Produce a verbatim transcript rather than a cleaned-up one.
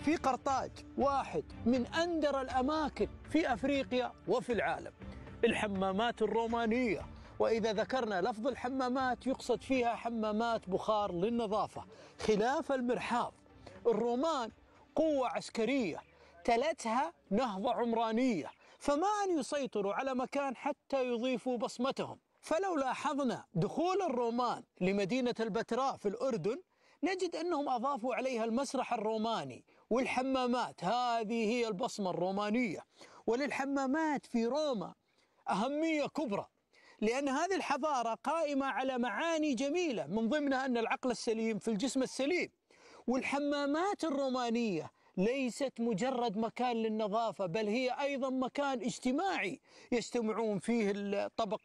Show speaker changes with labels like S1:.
S1: في قرطاج، واحد من أندر الأماكن في أفريقيا وفي العالم، الحمامات الرومانية. وإذا ذكرنا لفظ الحمامات يقصد فيها حمامات بخار للنظافة خلاف المرحاض. الرومان قوة عسكرية تلتها نهضة عمرانية، فما أن يسيطروا على مكان حتى يضيفوا بصمتهم. فلو لاحظنا دخول الرومان لمدينة البتراء في الأردن نجد أنهم أضافوا عليها المسرح الروماني والحمامات، هذه هي البصمة الرومانية. وللحمامات في روما أهمية كبرى، لأن هذه الحضارة قائمة على معاني جميلة، من ضمنها أن العقل السليم في الجسم السليم. والحمامات الرومانية ليست مجرد مكان للنظافة، بل هي أيضا مكان اجتماعي يجتمعون فيه الطبقة